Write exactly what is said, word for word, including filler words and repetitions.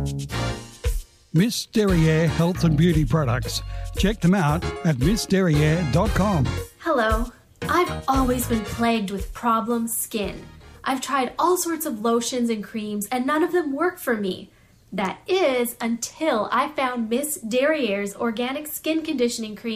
Miss Derriere Health and Beauty Products. Check them out at miss derriere dot com. Hello. I've always been plagued with problem skin. I've tried all sorts of lotions and creams and none of them work for me. That is until I found Miss Derriere's Organic Skin Conditioning Cream